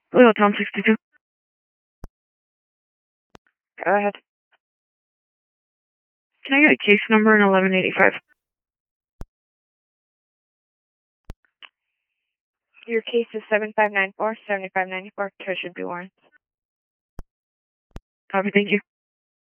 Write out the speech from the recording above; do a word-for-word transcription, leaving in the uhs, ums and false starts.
Leo, Tom sixty-two. Go ahead. Can I get a case number in eleven eighty-five? Your case is seven five nine four, seven five nine four. Tow should be warrants. Copy, thank you.